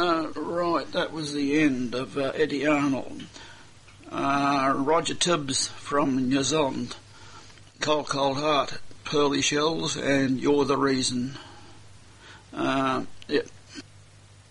Right, that was the end of Eddie Arnold. Roger Tibbs from New Zealand. Cold Cold Heart, Pearly Shells, and You're the Reason. Yep.